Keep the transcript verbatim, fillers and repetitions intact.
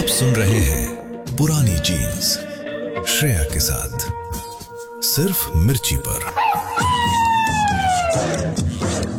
सुन रहे हैं पुरानी जीन्स श्रेया के साथ, सिर्फ मिर्ची पर।